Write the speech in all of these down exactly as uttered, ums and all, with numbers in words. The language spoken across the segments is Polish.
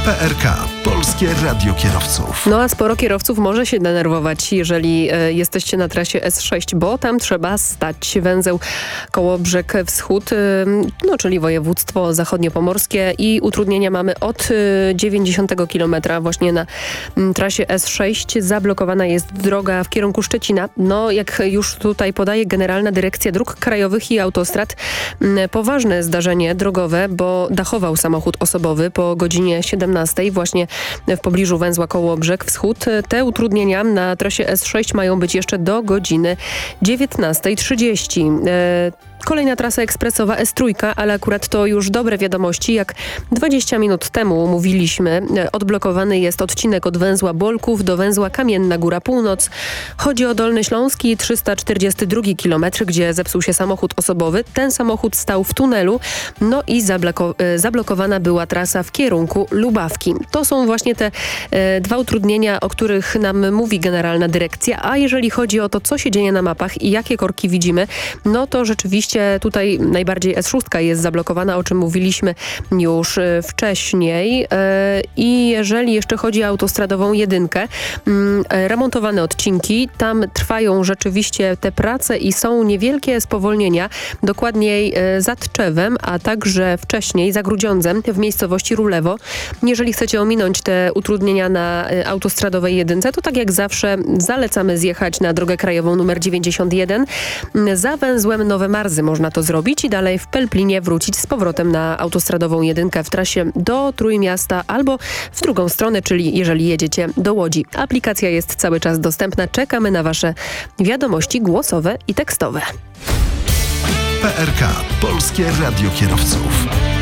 P R K. Polskie Radio Kierowców. No a sporo kierowców może się denerwować, jeżeli e, jesteście na trasie S sześć, bo tam trzeba stać. Węzeł Kołobrzeg Wschód, e, no czyli województwo zachodniopomorskie, i utrudnienia mamy od e, dziewięćdziesiątego kilometra właśnie na m, trasie S sześć. Zablokowana jest droga w kierunku Szczecina. No jak już tutaj podaje Generalna Dyrekcja Dróg Krajowych i Autostrad, m, poważne zdarzenie drogowe, bo dachował samochód osobowy po godzinie siedemnastej właśnie w pobliżu węzła Kołobrzeg Wschód. Te utrudnienia na trasie S sześć mają być jeszcze do godziny dziewiętnastej trzydzieści. E, Kolejna trasa ekspresowa S trzy, ale akurat to już dobre wiadomości. Jak dwadzieścia minut temu mówiliśmy, odblokowany jest odcinek od węzła Bolków do węzła Kamienna Góra Północ. Chodzi o Dolny Śląski, trzysta czterdziesty drugi kilometr, gdzie zepsuł się samochód osobowy. Ten samochód stał w tunelu, no i zabloko- zablokowana była trasa w kierunku Lubawki. To są właśnie te e, dwa utrudnienia, o których nam mówi Generalna Dyrekcja. A jeżeli chodzi o to, co się dzieje na mapach i jakie korki widzimy, no to rzeczywiście tutaj najbardziej S sześć jest zablokowana, o czym mówiliśmy już wcześniej. I jeżeli jeszcze chodzi o autostradową jedynkę, remontowane odcinki, tam trwają rzeczywiście te prace i są niewielkie spowolnienia, dokładniej za Tczewem, a także wcześniej za Grudziądzem w miejscowości Rulewo. Jeżeli chcecie ominąć te utrudnienia na autostradowej jedynce, to tak jak zawsze zalecamy zjechać na drogę krajową numer dziewięćdziesiąt jeden. Za węzłem Nowe Marzy można to zrobić i dalej w Pelplinie wrócić z powrotem na autostradową jedynkę w trasie do Trójmiasta albo w drugą stronę, czyli jeżeli jedziecie do Łodzi. Aplikacja jest cały czas dostępna. Czekamy na Wasze wiadomości głosowe i tekstowe. P R K. Polskie Radio Kierowców.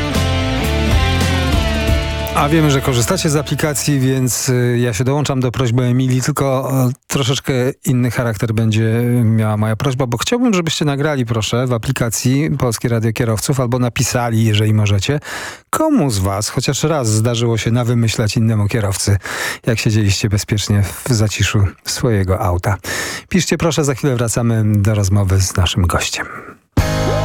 A wiemy, że korzystacie z aplikacji, więc ja się dołączam do prośby Emilii, tylko troszeczkę inny charakter będzie miała moja prośba, bo chciałbym, żebyście nagrali, proszę, w aplikacji Polskie Radio Kierowców albo napisali, jeżeli możecie, komu z was chociaż raz zdarzyło się nawymyślać innemu kierowcy, jak siedzieliście bezpiecznie w zaciszu swojego auta. Piszcie proszę, za chwilę wracamy do rozmowy z naszym gościem.